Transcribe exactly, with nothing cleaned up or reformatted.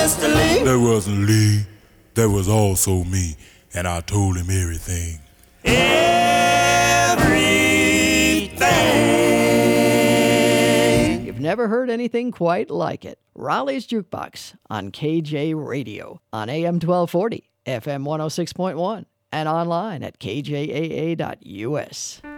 Mister Lee. That wasn't Lee. That was also me. And I told him everything. Everything. You've never heard anything quite like it. Raleigh's Jukebox on K J Radio on A M twelve forty, F M one oh six point one, and online at K J A A dot U S.